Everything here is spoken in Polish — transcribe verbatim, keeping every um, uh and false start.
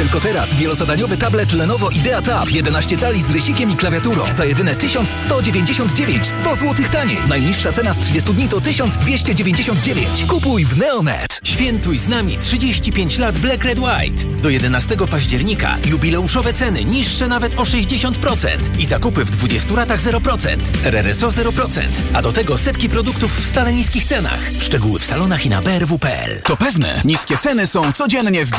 Tylko teraz wielozadaniowy tablet Lenovo Idea Tab jedenaście cali z rysikiem i klawiaturą za jedyne tysiąc sto dziewięćdziesiąt dziewięć, sto złotych taniej. Najniższa cena z trzydziestu dni to tysiąc dwieście dziewięćdziesiąt dziewięć. Kupuj w Neonet. Świętuj z nami trzydzieści pięć lat Black Red White. Do jedenastego października jubileuszowe ceny niższe nawet o sześćdziesiąt procent i zakupy w dwudziestu ratach zero procent. R R S O zero procent. A do tego setki produktów w stale niskich cenach. Szczegóły w salonach i na b r w kropka p l. To pewne, niskie ceny są codziennie w